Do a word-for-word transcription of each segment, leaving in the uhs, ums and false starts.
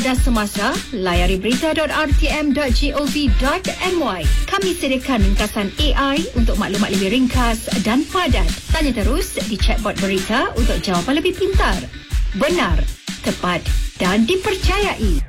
dan semasa, layari berita dot r t m dot gov dot m y. Kami sediakan ringkasan A I untuk maklumat lebih ringkas dan padat. Tanya terus di chatbot berita untuk jawapan lebih pintar, benar, tepat dan dipercayai.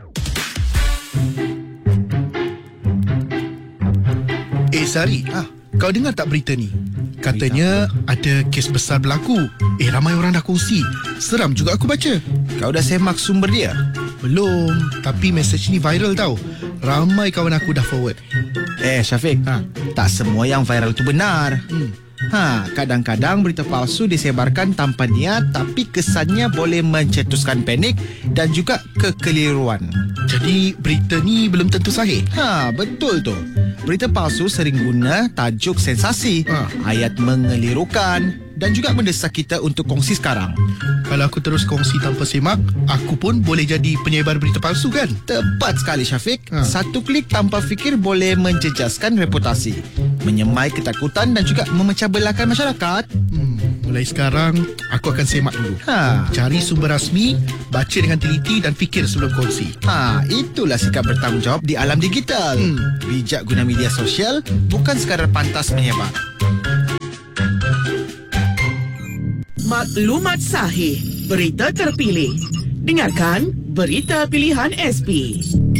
Eh Sari, ah, kau dengar tak berita ni? Katanya ada kes besar berlaku. Eh, ramai orang dah kongsi. Seram juga aku baca. Kau dah semak sumber dia? Belum, tapi mesej ni viral tau. Ramai kawan aku dah forward. Eh Syafiq, ha, tak semua yang viral tu benar. Hmm. Ha, kadang-kadang berita palsu disebarkan tanpa niat, tapi kesannya boleh mencetuskan panik dan juga kekeliruan. Jadi berita ni belum tentu sahih. Ha, betul tu. Berita palsu sering guna tajuk sensasi, ha. ayat mengelirukan dan juga mendesak kita untuk kongsi sekarang. Kalau aku terus kongsi tanpa semak, aku pun boleh jadi penyebar berita palsu kan? Tepat sekali Syafiq. Ha. Satu klik tanpa fikir boleh menjejaskan reputasi, menyemai ketakutan dan juga memecah belahkan masyarakat. Hmm, mulai sekarang, aku akan semak dulu. Ha. Cari sumber rasmi, baca dengan teliti dan fikir sebelum kongsi. Ha, itulah sikap bertanggungjawab di alam digital. Hmm. Bijak guna media sosial, bukan sekadar pantas menyebar. Maklumat sahih, berita terpilih. Dengarkan Berita Pilihan S P.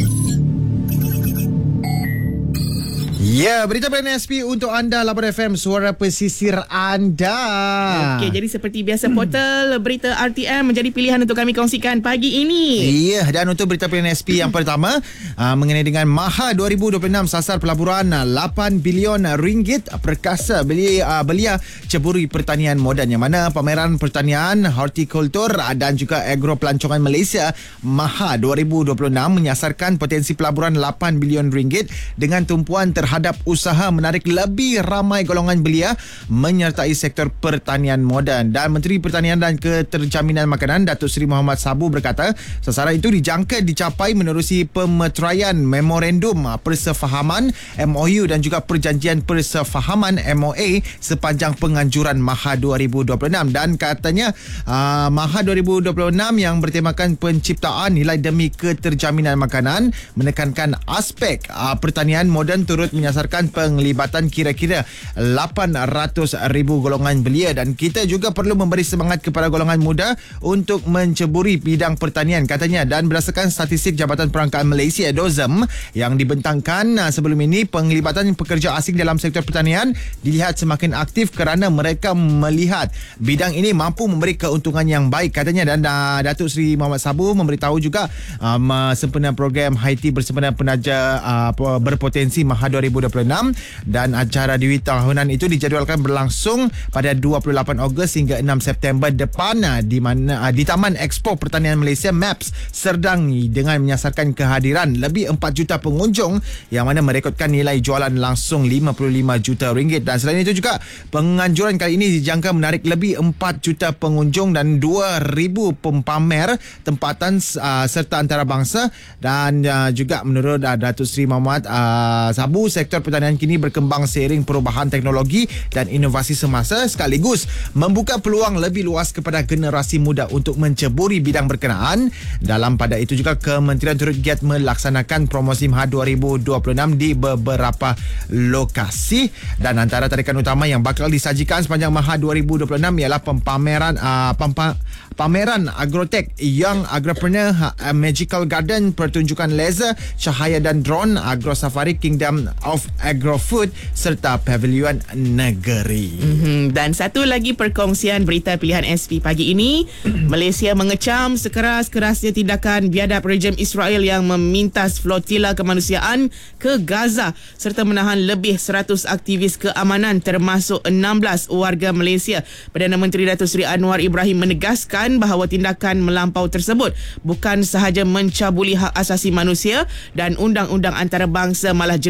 Ya, berita pilihan S P untuk anda, Lapan F M, suara pesisir anda. Okey, jadi seperti biasa portal Berita R T M menjadi pilihan untuk kami kongsikan pagi ini. Ya, dan untuk berita pilihan S P yang pertama uh, mengenai dengan Maha dua ribu dua puluh enam sasar pelaburan uh, lapan bilion ringgit perkasa beli uh, belia ceburi pertanian moden, yang mana pameran pertanian, hortikultur uh, dan juga agro pelancongan Malaysia Maha dua ribu dua puluh enam menyasarkan potensi pelaburan lapan bilion ringgit dengan tumpuan terhadap terhadap usaha menarik lebih ramai golongan belia menyertai sektor pertanian moden. Dan Menteri Pertanian dan Keterjaminan Makanan Datuk Seri Muhammad Sabu berkata sasaran itu dijangka dicapai menerusi pemeteraian memorandum persefahaman M O U dan juga perjanjian persefahaman M O A sepanjang penganjuran Maha dua ribu dua puluh enam. Dan katanya uh, Maha dua ribu dua puluh enam yang bertemakan penciptaan nilai demi keterjaminan makanan menekankan aspek uh, pertanian moden turut menyasarkan penglibatan kira-kira lapan ratus ribu golongan belia. Dan kita juga perlu memberi semangat kepada golongan muda untuk menceburi bidang pertanian, katanya. Dan berdasarkan statistik Jabatan Perangkaan Malaysia D O Z M yang dibentangkan sebelum ini, penglibatan pekerja asing dalam sektor pertanian dilihat semakin aktif kerana mereka melihat bidang ini mampu memberi keuntungan yang baik, katanya. Dan uh, Datuk Seri Muhammad Sabu memberitahu juga um, sempena program Haiti bersempena penaja uh, berpotensi Maha dua ribu dua puluh enam, dan acara Dewi tahunan itu dijadualkan berlangsung pada dua puluh lapan Ogos hingga enam September depan di mana di Taman Expo Pertanian Malaysia MAPS Serdang, dengan menyasarkan kehadiran lebih empat juta pengunjung yang mana merekodkan nilai jualan langsung lima puluh lima juta ringgit. Dan selain itu juga penganjuran kali ini dijangka menarik lebih empat juta pengunjung dan dua ribu pempamer tempatan uh, serta antarabangsa. Dan uh, juga menurut uh, Datuk Seri Muhammad uh, Sabu, sektor pertanian kini berkembang seiring perubahan teknologi dan inovasi semasa, sekaligus membuka peluang lebih luas kepada generasi muda untuk menceburi bidang berkenaan. Dalam pada itu juga kementerian turut giat melaksanakan promosi Maha dua ribu dua puluh enam di beberapa lokasi. Dan antara tarikan utama yang bakal disajikan sepanjang Maha dua ribu dua puluh enam ialah pameran uh, pampa, pameran Agrotech, Young Agripreneur, uh, Magical Garden, pertunjukan laser, cahaya dan drone, Agro Safari, Kingdom of Agrofood serta Pavilion Negeri. Mm-hmm. Dan satu lagi perkongsian berita pilihan S P pagi ini, Malaysia mengecam sekeras-kerasnya tindakan biadab rejim Israel yang memintas flotila kemanusiaan ke Gaza serta menahan lebih seratus aktivis keamanan termasuk enam belas warga Malaysia. Perdana Menteri Datuk Seri Anwar Ibrahim menegaskan bahawa tindakan melampau tersebut bukan sahaja mencabuli hak asasi manusia dan undang-undang antarabangsa, malah jelas mem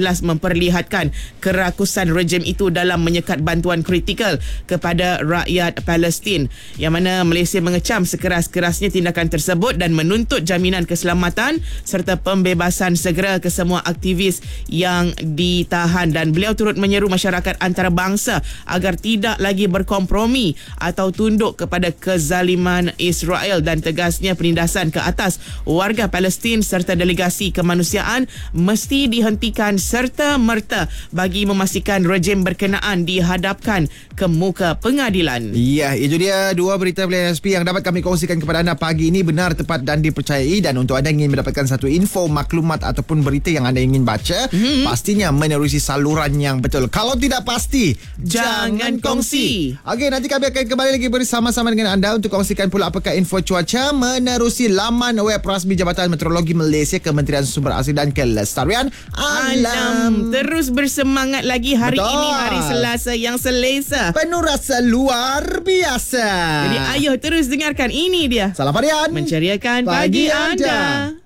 memperlihatkan kerakusan rejim itu dalam menyekat bantuan kritikal kepada rakyat Palestin, yang mana Malaysia mengecam sekeras-kerasnya tindakan tersebut dan menuntut jaminan keselamatan serta pembebasan segera ke semua aktivis yang ditahan. Dan beliau turut menyeru masyarakat antarabangsa agar tidak lagi berkompromi atau tunduk kepada kezaliman Israel, dan tegasnya penindasan ke atas warga Palestin serta delegasi kemanusiaan mesti dihentikan serta merta bagi memastikan rejim berkenaan dihadapkan ke muka pengadilan. Ya, itu dia dua berita Pilihan S P yang dapat kami kongsikan kepada anda pagi ini, benar, tepat dan dipercayai. Dan untuk anda ingin mendapatkan satu info, maklumat ataupun berita yang anda ingin baca, hmm. pastinya menerusi saluran yang betul. Kalau tidak pasti, jangan kongsi. Okey, nanti kami akan kembali lagi bersama-sama dengan anda untuk kongsikan pula apakah info cuaca menerusi laman web rasmi Jabatan Meteorologi Malaysia, Kementerian Sumber Asli dan Kelestarian Alam. Alam. Terus bersemangat lagi hari Betul. ini, hari Selasa yang selesa, penuh rasa luar biasa. jadi ayo terus dengarkan, ini dia Salam Harian menceriakan pagi, Pagi anda, anda.